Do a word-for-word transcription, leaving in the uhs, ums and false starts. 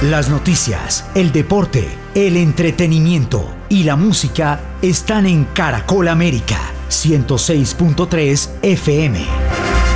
Las noticias, el deporte, el entretenimiento y la música están en Caracol América ciento seis punto tres F M.